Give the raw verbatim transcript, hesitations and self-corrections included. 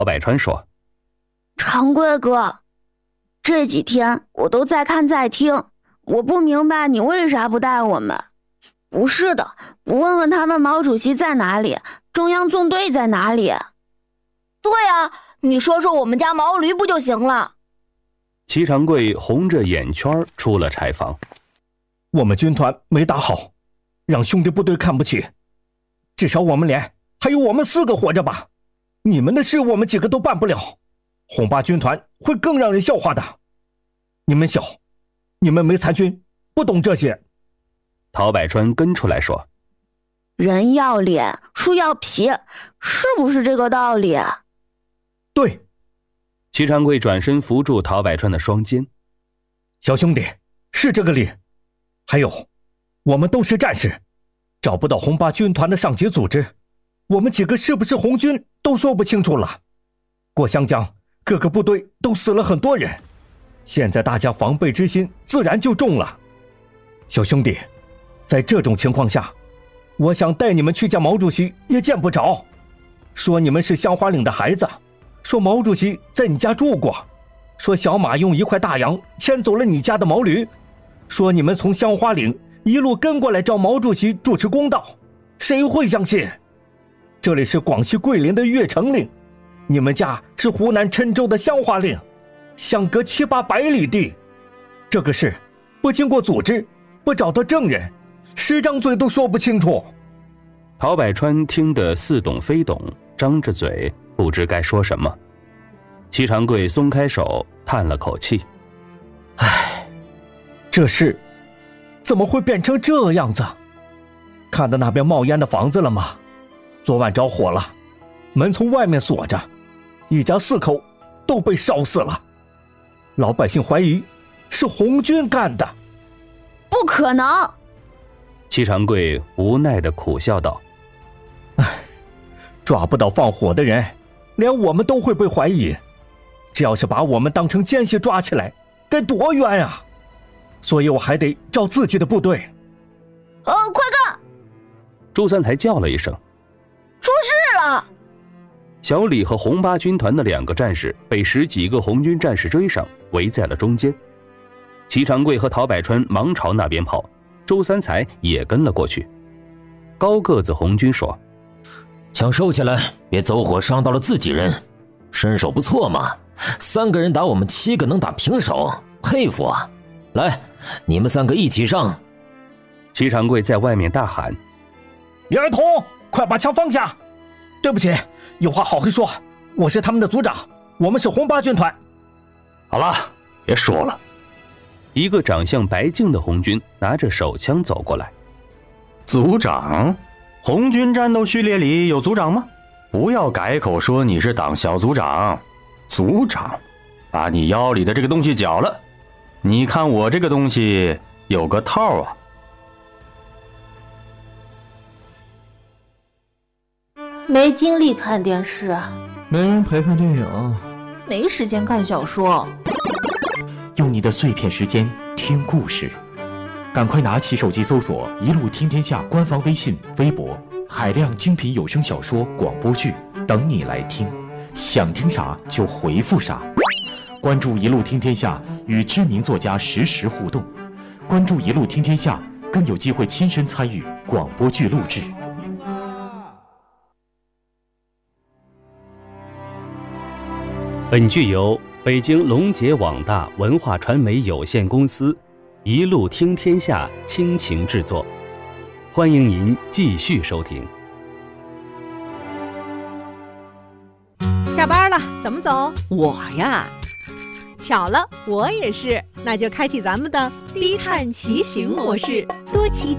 陶百川说： 长贵哥，这几天我都在看在听，我不明白你为啥不带我们。不是的，不问问他们毛主席在哪里，中央纵队在哪里？ 对啊，你说说我们家毛驴不就行了？ 齐长贵红着眼圈出了柴房。 我们军团没打好，让兄弟部队看不起，至少我们连还有我们四个活着吧，你们的事我们几个都办不了，红八军团会更让人笑话的。你们小，你们没参军，不懂这些。 陶百川跟出来说： 人要脸，树要皮，是不是这个道理？ 对。 齐长贵转身扶住陶百川的双肩： 小兄弟，是这个理。还有，我们都是战士，找不到红八军团的上级组织，我们几个是不是红军都说不清楚了。过湘江，各个部队都死了很多人，现在大家防备之心自然就重了。小兄弟，在这种情况下，我想带你们去见毛主席也见不着，说你们是香花岭的孩子，说毛主席在你家住过，说小马用一块大洋牵走了你家的毛驴，说你们从香花岭一路跟过来找毛主席主持公道，谁会相信？这里是广西桂林的越城岭，你们家是湖南郴州的香花岭，相隔七八百里地，这个事不经过组织，不找到证人，十张嘴都说不清楚。 陶百川听得似懂非懂，张着嘴不知该说什么。齐长贵松开手，叹了口气： 唉，这事怎么会变成这样子？看到那边冒烟的房子了吗？昨晚着火了，门从外面锁着，一家四口都被烧死了。老百姓怀疑是红军干的。 不可能！ 齐长贵无奈地苦笑道： 唉，抓不到放火的人，连我们都会被怀疑，这要是把我们当成奸细抓起来，该多冤啊！所以我还得找自己的部队。 呃，快看！ 朱三才叫了一声： 出事了！ 小李和红八军团的两个战士被十几个红军战士追上，围在了中间。齐长贵和陶百川忙朝那边跑，周三才也跟了过去。高个子红军说： 枪收起来，别走火伤到了自己人。身手不错嘛，三个人打我们七个能打平手，佩服啊！来，你们三个一起上！ 齐长贵在外面大喊： 李儿童，快把枪放下！对不起，有话好好说，我是他们的组长，我们是红八军团。 好了，别说了。 一个长相白净的红军拿着手枪走过来。 组长？红军战斗序列里有组长吗？不要改口说你是党小组长。组长，把你腰里的这个东西缴了。你看我这个东西有个套啊。 没精力看电视， 没人陪看电影， 没时间看小说。 用你的碎片时间听故事，赶快拿起手机搜索“一路听天下”官方微信、微博，海量精品有声小说、广播剧等你来听。想听啥就回复啥。关注“一路听天下”，与知名作家实时互动。关注“一路听天下”，更有机会亲身参与广播剧录制。 本剧由北京龙杰网大文化传媒有限公司一路听天下倾情制作，欢迎您继续收听。 下班了，怎么走？ 我呀， 巧了，我也是，那就开启咱们的低碳骑行模式，多骑